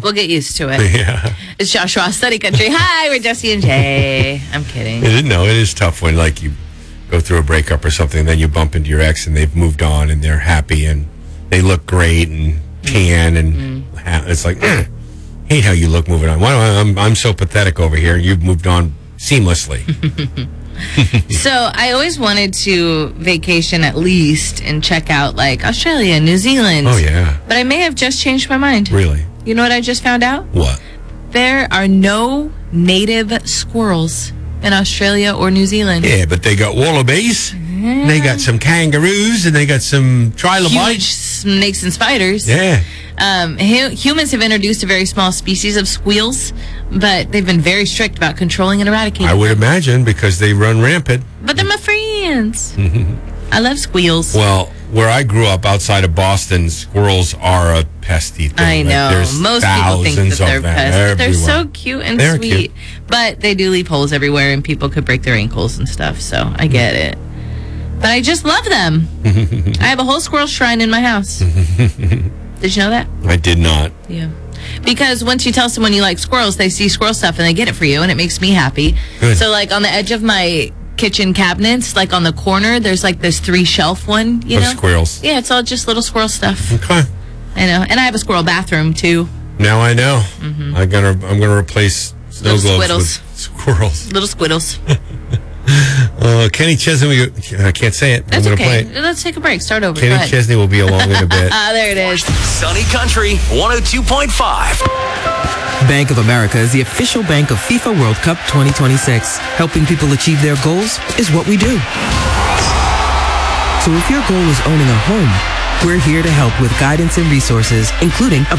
We'll get used to it. Yeah. It's Joshua, Sunny Country. Hi, we're Jesse and Jay. I'm kidding. No, it is tough when, like, you go through a breakup or something, and then you bump into your ex, and they've moved on, and they're happy, and they look great, and tan, and it's like, hate how you look moving on. I'm so pathetic over here. You've moved on seamlessly. So I always wanted to vacation at least and check out like Australia, New Zealand. Oh, yeah. But I may have just changed my mind. Really? You know what I just found out? What? There are no native squirrels in Australia or New Zealand. Yeah, but they got wallabies. Yeah. They got some kangaroos, and they got some Huge trilobites. snakes and spiders. Yeah. Humans have introduced a very small species of squeals, but they've been very strict about controlling and eradicating I would them. imagine, because they run rampant. But they're my friends. I love squeals. Well, where I grew up outside of Boston, squirrels are a pesty thing. I know. There's Most people think that thousands they're of them pests. But they're everywhere. so cute and They're sweet. cute. But they do leave holes everywhere, and people could break their ankles and stuff, so I get it. But I just love them. I have a whole squirrel shrine in my house. Did you know that? I did not. Yeah. Because once you tell someone you like squirrels, they see squirrel stuff and they get it for you, and it makes me happy. Good. So, like, on the edge of my kitchen cabinets, like on the corner, there's like this 3-shelf one, you Of know? squirrels. Yeah, it's all just little squirrel stuff. Okay. I know. And I have a squirrel bathroom, too. Now I know. I'm gonna replace snow Little globes squiddles. with squirrels. Little squiddles. Kenny Chesney, I can't say it. That's I'm gonna okay. play it. Let's take a break. Start over. Go Kenny ahead. Chesney will be along in a bit. There it is. Sunny Country 102.5. Bank of America is the official bank of FIFA World Cup 2026. Helping people achieve their goals is what we do. So if your goal is owning a home, we're here to help with guidance and resources, including a